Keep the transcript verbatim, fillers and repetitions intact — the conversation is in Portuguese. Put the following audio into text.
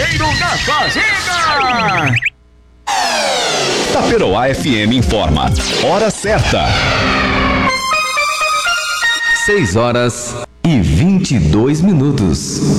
Cheiro da Fazenda. Taperoá F M informa. Hora certa. seis horas e vinte e dois minutos.